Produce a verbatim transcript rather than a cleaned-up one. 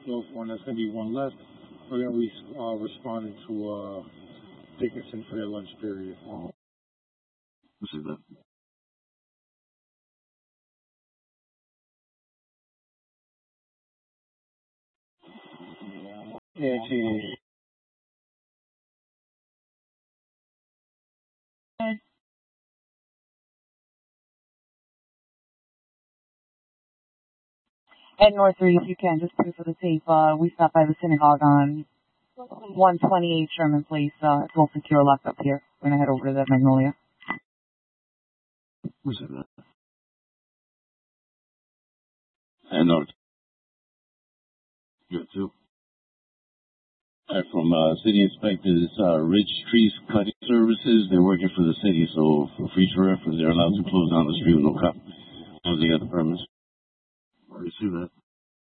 North one. That's going to be one less. We're going to be uh, responding to uh, Dickinson for their lunch period. Let's see that. Yeah, gee. At North three, if you can, just pray for the safe. Uh, we stopped by the synagogue on one twenty-eight Sherman Place. Uh, it's all secure, locked up here. We're going to head over to that Magnolia. Let's see that. And North. You got two. All right, from uh, City Inspectors, uh, Ridge Trees Cutting Services. They're working for the city, so for future reference, they're allowed to close down the street with no cop. As long as they got the permits. You see that.